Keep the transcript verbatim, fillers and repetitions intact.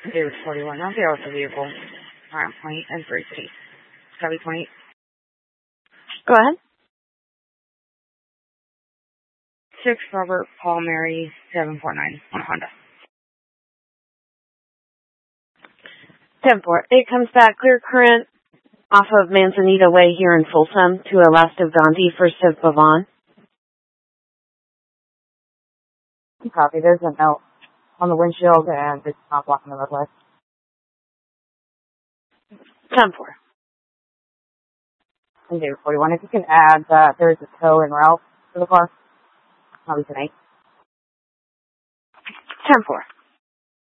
David forty-one, I'll be out with the vehicle. Alright, point and three, please. Copy twenty. Go ahead. Six Robert Paul Mary seven four nine on Honda. ten four. It comes back clear current off of Manzanita Way here in Folsom to a left of Gandhi, first of Bavon. Copy. There's a note on the windshield and it's not blocking the roadway. ten four. And David forty-one, if you can add that there's a tow en route for the car, probably tonight. ten four.